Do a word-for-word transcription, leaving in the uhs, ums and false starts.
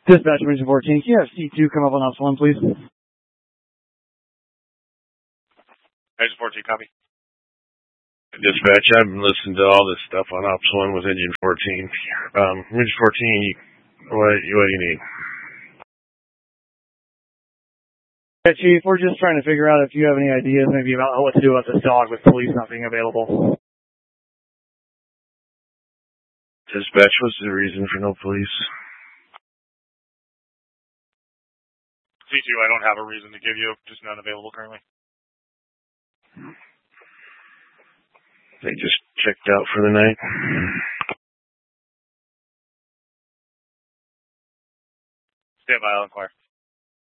Dispatch Region fourteen, can you have C two come up on Ops one, please? Region fourteen, copy. Dispatch, I've been listening to all this stuff on Ops one with Engine fourteen. Um, Region fourteen, what, what do you need? Yeah, Chief, we're just trying to figure out if you have any ideas maybe about what to do about this dog with police not being available. Dispatch, what's the reason for no police? C two, I don't have a reason to give you, just none available currently. They just checked out for the night. Stand by, I'll inquire.